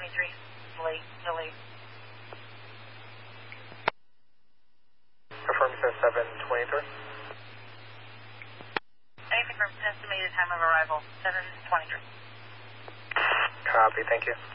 late, delay. Confirm, you said 7:23. Anything from estimated time of arrival, 7:23. Copy, thank you.